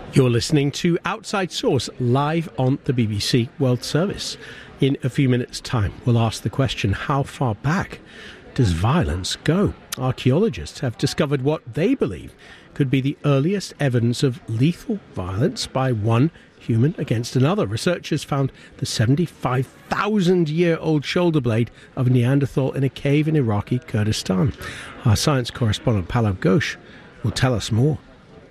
You're listening to Outside Source live on the BBC World Service. In a few minutes' time, we'll ask the question, how far back does violence go? Archaeologists have discovered what they believe could be the earliest evidence of lethal violence by one human against another. Researchers found the 75,000-year-old shoulder blade of Neanderthal in a cave in Iraqi Kurdistan. Our science correspondent Palav Ghosh will tell us more.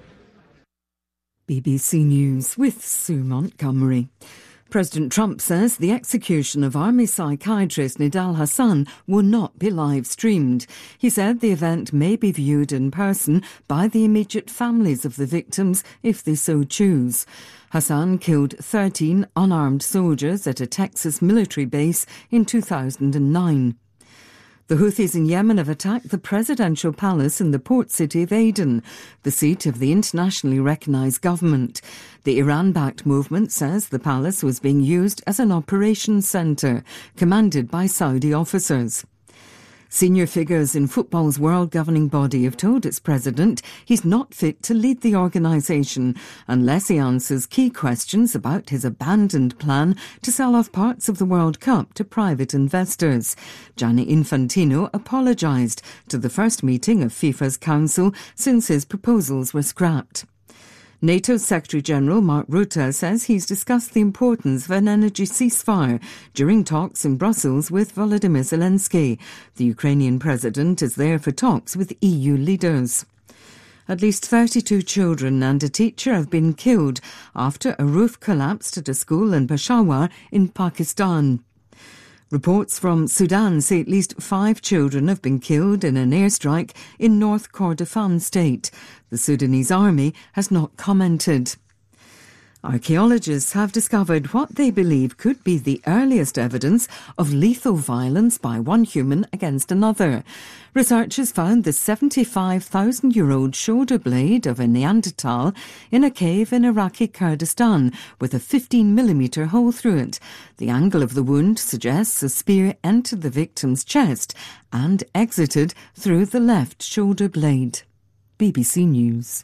BBC News with Sue Montgomery. President Trump says the execution of Army psychiatrist Nidal Hasan will not be live-streamed. He said the event may be viewed in person by the immediate families of the victims if they so choose. Hasan killed 13 unarmed soldiers at a Texas military base in 2009. The Houthis in Yemen have attacked the presidential palace in the port city of Aden, the seat of the internationally recognised government. The Iran-backed movement says the palace was being used as an operations centre, commanded by Saudi officers. Senior figures in football's world governing body have told its president he's not fit to lead the organisation unless he answers key questions about his abandoned plan to sell off parts of the World Cup to private investors. Gianni Infantino apologised to the first meeting of FIFA's council since his proposals were scrapped. NATO's Secretary-General Mark Rutte says he's discussed the importance of an energy ceasefire during talks in Brussels with Volodymyr Zelensky. The Ukrainian president is there for talks with EU leaders. At least 32 children and a teacher have been killed after a roof collapsed at a school in Peshawar in Pakistan. Reports from Sudan say at least 5 children have been killed in an airstrike in North Kordofan state. The Sudanese army has not commented. Archaeologists have discovered what they believe could be the earliest evidence of lethal violence by one human against another. Researchers found the 75,000-year-old shoulder blade of a Neanderthal in a cave in Iraqi Kurdistan with a 15mm hole through it. The angle of the wound suggests a spear entered the victim's chest and exited through the left shoulder blade. BBC News.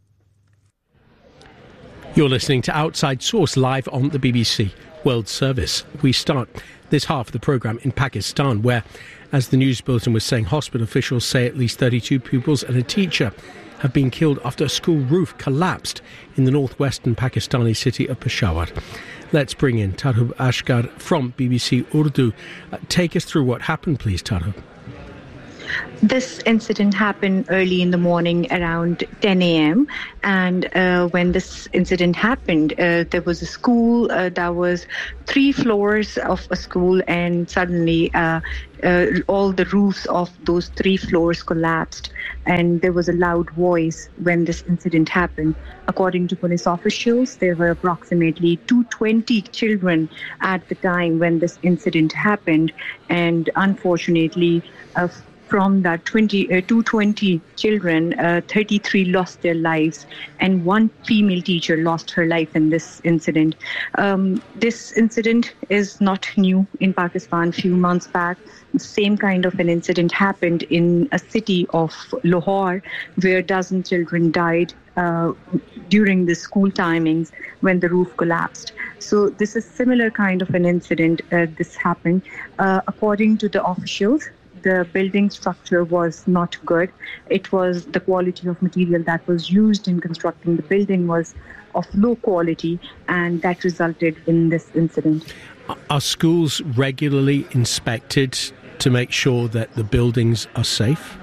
You're listening to Outside Source live on the BBC World Service. We start this half of the programme in Pakistan, where, as the news bulletin was saying, hospital officials say at least 32 pupils and a teacher have been killed after a school roof collapsed in the northwestern Pakistani city of Peshawar. Let's bring in Tarhub Ashkar from BBC Urdu. Take us through what happened, please, Tarhub. This incident happened early in the morning around 10 a.m. And when this incident happened, there was a school that was 3 floors of a school, and suddenly all the roofs of those 3 floors collapsed. And there was a loud voice when this incident happened. According to police officials, there were approximately 220 children at the time when this incident happened. And unfortunately, from that 220 children, 33 lost their lives, and 1 female teacher lost her life in this incident. This incident is not new in Pakistan. A few months back, the same kind of an incident happened in a city of Lahore, where a dozen children died during the school timings when the roof collapsed. So this is similar kind of an incident. This happened. According to the officials, the building structure was not good. It was the quality of material that was used in constructing the building was of low quality, and that resulted in this incident. Are schools regularly inspected to make sure that the buildings are safe?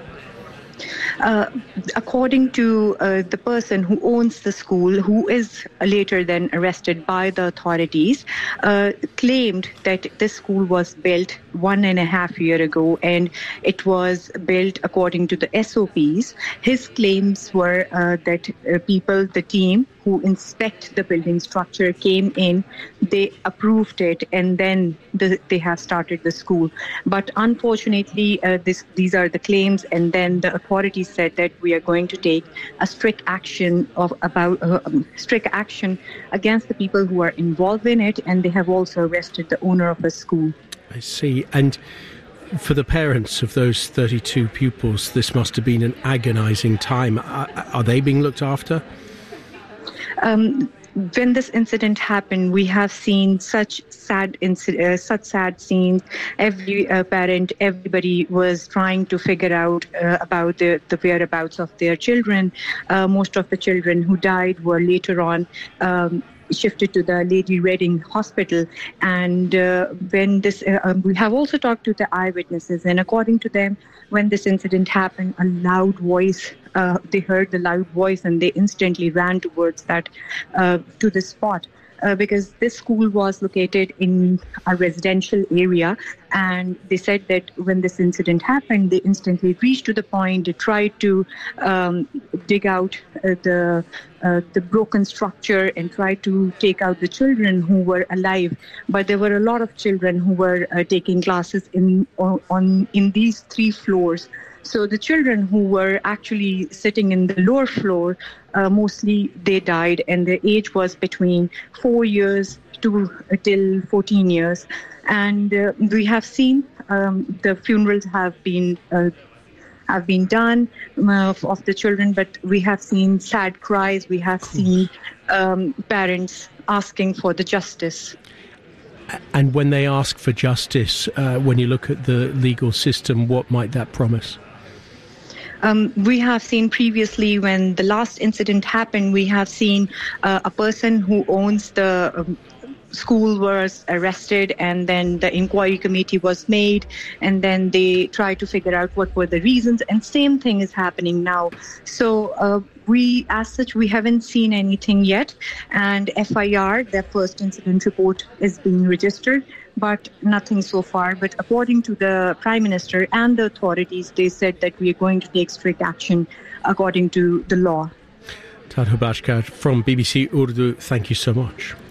According to the person who owns the school, who is later then arrested by the authorities, claimed that this school was built 1.5 years ago, and it was built according to the SOPs. His claims were that people, the team who inspect the building structure came in, they approved it, and then they have started the school. But unfortunately, these are the claims, and then the authorities said that we are going to take a strict action against the people who are involved in it, and they have also arrested the owner of a school. I see. And for the parents of those 32 pupils, this must have been an agonising time. Are they being looked after? When this incident happened, we have seen such sad scenes. Every parent, everybody was trying to figure out about the whereabouts of their children. Most of the children who died were later on shifted to the Lady Reading Hospital. And when this, we have also talked to the eyewitnesses, and according to them, when this incident happened, a loud voice, they heard the loud voice and they instantly ran towards that, to the spot. Because this school was located in a residential area, and they said that when this incident happened, they instantly reached to the point. They tried to dig out the broken structure and try to take out the children who were alive. But there were a lot of children who were taking classes in these 3 floors. So the children who were actually sitting in the lower floor, mostly they died, and their age was between 4 years to till 14 years. And we have seen the funerals have been done of the children, but we have seen sad cries. We have seen parents asking for the justice. And when they ask for justice, when you look at the legal system, what might that promise? We have seen previously, when the last incident happened, we have seen a person who owns the school was arrested, and then the inquiry committee was made, and then they tried to figure out what were the reasons, and same thing is happening now. So we haven't seen anything yet, and FIR, the first incident report, is being registered, but nothing so far. But according to the Prime Minister and the authorities, they said that we are going to take strict action according to the law. Tadhubashkar from BBC Urdu, thank you so much.